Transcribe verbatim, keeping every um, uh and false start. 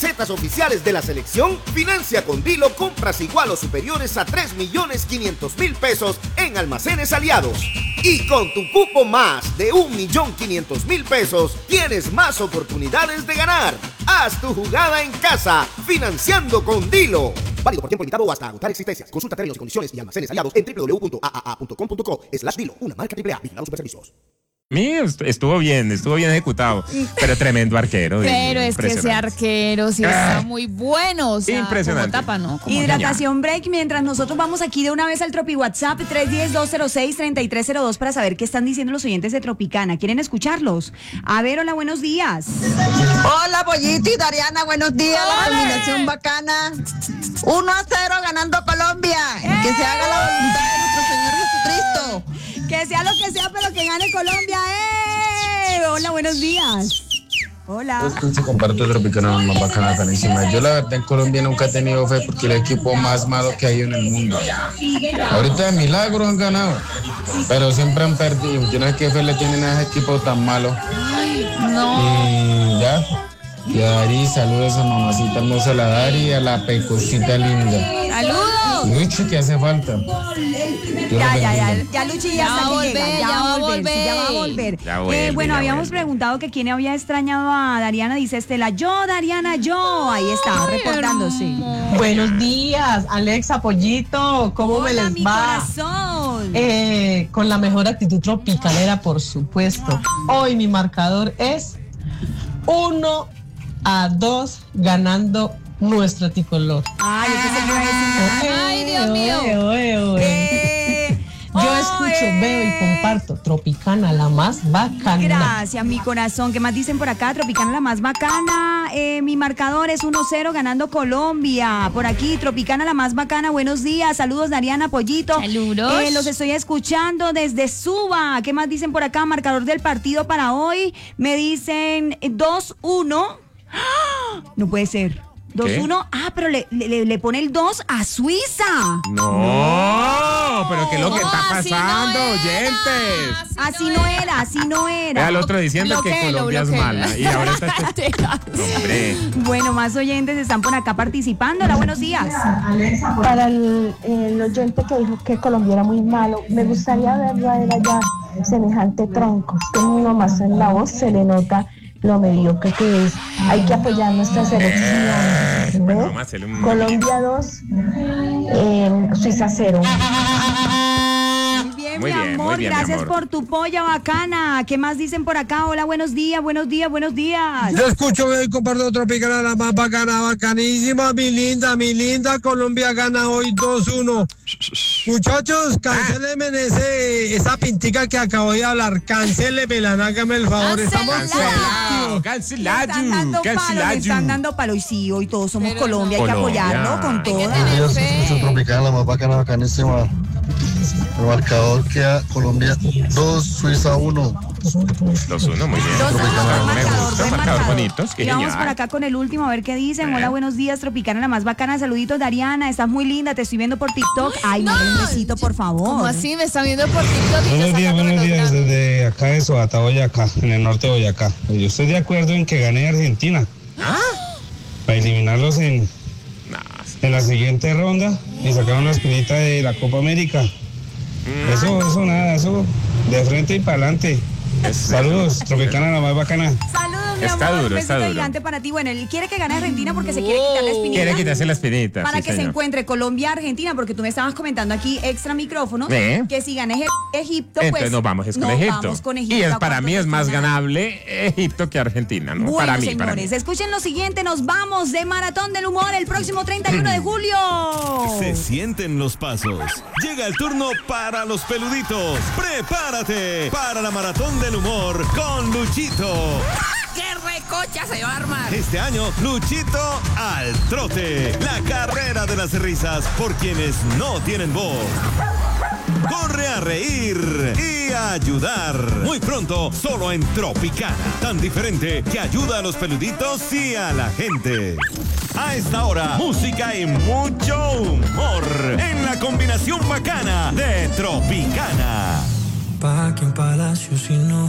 Cetas oficiales de la selección, financia con Dilo compras igual o superiores a tres millones quinientos mil pesos en almacenes aliados. Y con tu cupo más de un millón quinientos mil pesos, tienes más oportunidades de ganar. Haz tu jugada en casa, financiando con Dilo. Válido por tiempo limitado o hasta agotar existencias. Consulta términos y condiciones y almacenes aliados en w w w punto a a a punto com punto co slash Dilo. Una marca triple A. Vigilados Superservicios. Mío, estuvo bien, estuvo bien ejecutado, pero tremendo arquero. Pero es que ese arquero sí está ah, muy bueno, o sea, impresionante. Como tapa, ¿no? Como Hidratación break, mientras nosotros vamos aquí de una vez al Tropi WhatsApp tres uno cero, dos cero seis, tres tres cero dos para saber qué están diciendo los oyentes de Tropicana. ¿Quieren escucharlos? A ver, hola, buenos días. Hola, Pollito y Dariana, buenos días. La combinación bacana. uno a cero ganando Colombia. ¡Eh! Que se haga la voluntad de nuestro Señor Jesucristo. Que sea lo que sea, pero que gane Colombia, ¡eh! Hola, buenos días. Hola. Pues se comparte Tropicana más bacana, canísima. Yo la verdad en Colombia nunca he tenido fe porque el equipo más malo que hay en el mundo. Ahorita de milagro han ganado, pero siempre han perdido. Yo no sé qué fe le tienen a ese equipo tan malo. Ay, no. Y ya. Y a Dari, saludos a mamacita hermosa, la Dari, a la pecosita linda. ¡Saludos! Luchi, que hace falta. Ya, ya, ya, ya Luchi ya, ya está va a que volver, llega, ya, ya va a volver, sí, ya va a volver. Ya vuelve, eh, bueno, ya habíamos vuelve. preguntado que quién había extrañado a Dariana, dice Estela, yo, Dariana, yo, ahí está, Ay, reportándose. hermoso. Buenos días, Alexa, Pollito, ¿cómo Hola, me les mi va? corazón. Eh, con la mejor actitud tropicalera, por supuesto. Hoy mi marcador es uno a dos ganando nuestro tricolor. Ay, yo pensé que iba a decir, Ay, Dios mío. Oe, oe, oe. eh, Yo oe. escucho, veo y comparto Tropicana, la más bacana. Gracias, mi corazón. ¿Qué más dicen por acá? Tropicana la más bacana. Eh, mi marcador es uno cero ganando Colombia. Por aquí, Tropicana la más bacana. Buenos días. Saludos, Dariana, Pollito. Saludos. Eh, los estoy escuchando desde Suba. ¿Qué más dicen por acá? Marcador del partido para hoy. Me dicen dos uno. ¡Ah! No puede ser. dos uno. Ah, pero le, le, le pone el dos a Suiza. No, pero ¿qué es lo que está ¿Cómo así pasando, no era? oyentes? Así no era, así no era. Era el otro diciendo que Bloquéelo, Colombia es bloquéelo. mala. Y ahora está este... Hombre. Bueno, más oyentes están por acá participando. Hola, buenos días. Para el, el oyente que dijo que Colombia era muy malo, me gustaría verlo a él allá, semejante tronco. Es que uno más en la voz se le nota lo mediocre que es. Hay que apoyar nuestra selección. Bueno, ¿Ve? vamos a hacerle un- Colombia dos, eh, Suiza cero. Muy bien, Muy mi bien, amor, muy bien, mi gracias amor. por tu polla bacana. ¿Qué más dicen por acá? Hola, buenos días, buenos días, buenos días. Yo escucho y comparto Tropicana, la más bacana, bacanísima, mi linda, mi linda. Colombia gana hoy dos uno. Muchachos, cancélenme ese, esa pintica que acabo de hablar. Cancélenmela, hágame el favor. Estamos Cancelado, Le están cancelado, dando palo, le cancelado. están dando palo. Y sí, hoy todos somos Pero Colombia, hay que Colombia. apoyarlo con Hay que toda. tener Yo fe. escucho Tropicana, la más bacana, bacanísima. El marcador queda Colombia dos, Suiza uno. dos uno, muy bien. Dos uno, buen Me marcador, gusta, buen marcador marcador. bonitos, qué Y vamos por genial. acá con el último a ver qué dicen. Hola, buenos días, Tropicana, la más bacana. Saluditos, Dariana, estás muy linda, te estoy viendo por TikTok. Ay, No. mándale un besito, por favor. ¿Cómo así? Me está viendo por TikTok. y Buenos está días, sacando buenos días, fotografías. desde acá de Soata, Boyacá, en el norte de Boyacá. Yo estoy de acuerdo en que gane Argentina. Para eliminarlos en, No, en la siguiente ronda y sacar una espinita de la Copa América. Eso, eso nada, eso de frente y para adelante. Saludos, Tropicana, la más bacana. Saludos, mi Está amor. duro, un está besito duro. gigante para ti. Bueno, él quiere que gane Argentina porque se quiere quitar la espinita. quiere quitarse las pinitas. Para sí, que se señor. encuentre Colombia-Argentina, porque tú me estabas comentando aquí extra micrófonos ¿Eh? que si ganes Egipto, Entonces pues nos vamos es con nos Egipto. vamos con Egipto. Y es, ¿A para cuánto mí es te más suena? ganable Egipto que Argentina, ¿no? Bueno, para mí, señores, para mí. escuchen lo siguiente, nos vamos de Maratón del Humor el próximo treinta y uno de julio. Se sienten los pasos. Llega el turno para los peluditos. Prepárate para la Maratón del Humor con Luchito. ¡Qué recocha se va a armar! Este año, Luchito al trote. La carrera de las risas por quienes no tienen voz. Corre a reír y a ayudar. Muy pronto, solo en Tropicana. Tan diferente que ayuda a los peluditos y a la gente. A esta hora, música y mucho humor. En la combinación bacana de Tropicana. Pa' que en Palacio si no